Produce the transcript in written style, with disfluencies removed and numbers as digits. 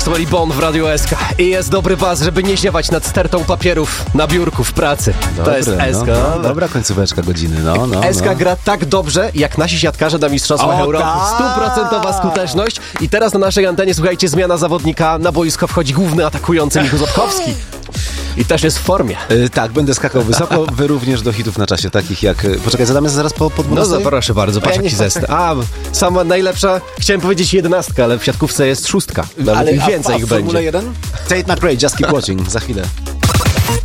Maxwell i Bon w Radiu SK. I jest dobry baz, żeby nie ziewać nad stertą papierów na biurku w pracy. Dobre, to jest SK. Dobra końcóweczka godziny, SK gra tak dobrze, jak nasi siatkarze na Mistrzostwach Europy. 100% skuteczność. I teraz na naszej antenie, słuchajcie, zmiana zawodnika. Na boisko wchodzi główny atakujący Michał Zapkowski. I też jest w formie. Tak, będę skakał wysoko. Wy również do hitów na czasie, takich jak... Poczekaj, zadamy zaraz po 12? No proszę bardzo, patrz jaki zestaw. Sama najlepsza, chciałem powiedzieć 11, ale w siatkówce jest 6. Ale więcej ich będzie. Formule 1? Tate McRae, Just Keep Watching, za chwilę.